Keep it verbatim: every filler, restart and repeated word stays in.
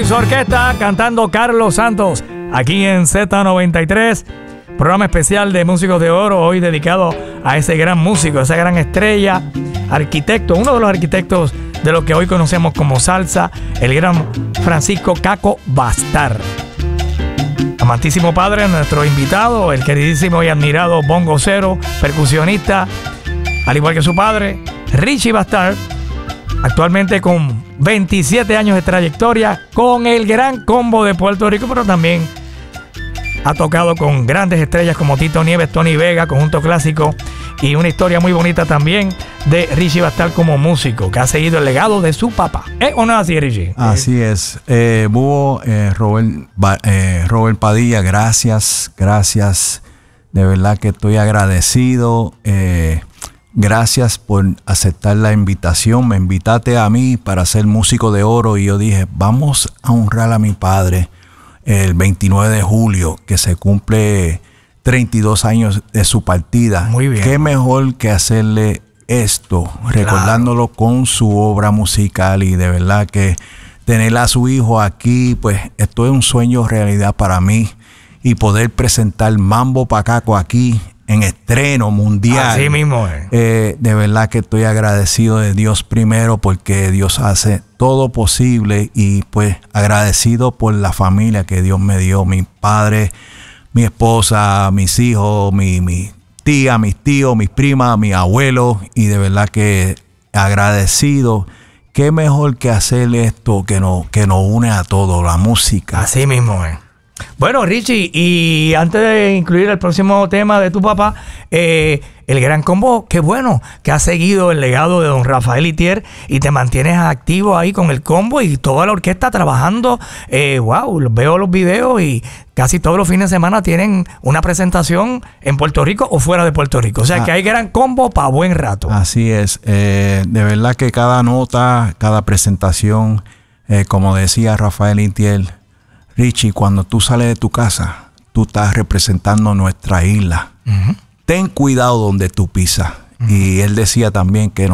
Su orquesta cantando Carlos Santos aquí en Z noventa y tres, programa especial de Músicos de Oro, hoy dedicado a ese gran músico, esa gran estrella, arquitecto, uno de los arquitectos de lo que hoy conocemos como salsa, el gran Francisco Caco Bastar. Amantísimo padre, nuestro invitado, el queridísimo y admirado bongocero, percusionista, al igual que su padre, Richie Bastar, actualmente con veintisiete años de trayectoria con el Gran Combo de Puerto Rico, pero también ha tocado con grandes estrellas como Tito Nieves, Tony Vega, Conjunto Clásico, y una historia muy bonita también de Richie Bastar como músico, que ha seguido el legado de su papá. ¿Eh o no así, Richie? Así es. Eh, Búho, eh, Robert, eh, Robert Padilla, gracias, gracias. De verdad que estoy agradecido. Eh, Gracias por aceptar la invitación. Me invitaste a mí para ser músico de oro y yo dije, vamos a honrar a mi padre el veintinueve de julio, que se cumple treinta y dos años de su partida. Muy bien. Qué mejor que hacerle esto, recordándolo claro, con su obra musical, y de verdad que tener a su hijo aquí, pues esto es un sueño realidad para mí, y poder presentar Mambo Pacaco aquí en estreno mundial. Así mismo es. Eh, de verdad que estoy agradecido de Dios primero, porque Dios hace todo posible, y pues agradecido por la familia que Dios me dio, mi padre, mi esposa, mis hijos, mi, mi tía, mis tíos, mis primas, mis abuelos, y de verdad que agradecido. Qué mejor que hacer esto que nos, que nos une a todos, la música. Así mismo es. Bueno, Richie, y antes de incluir el próximo tema de tu papá, eh, el Gran Combo, qué bueno que has seguido el legado de don Rafael Itier y te mantienes activo ahí con el combo y toda la orquesta trabajando. Eh, wow, veo los videos y casi todos los fines de semana tienen una presentación en Puerto Rico o fuera de Puerto Rico. O sea ah, que hay Gran Combo para buen rato. Así es. Eh, de verdad que cada nota, cada presentación, eh, como decía Rafael Itier, Richie, cuando tú sales de tu casa, tú estás representando nuestra isla. Uh-huh. Ten cuidado donde tú pisas. Uh-huh. Y él decía también que